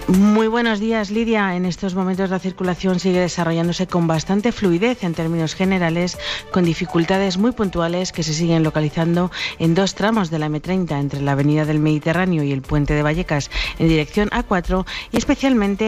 Muy buenos días, Lidia. En estos momentos la circulación sigue desarrollándose con bastante fluidez en términos generales, con dificultades muy puntuales que se siguen localizando en dos tramos de la M30 entre la Avenida del Mediterráneo y el Puente de Vallecas en dirección A4 y especialmente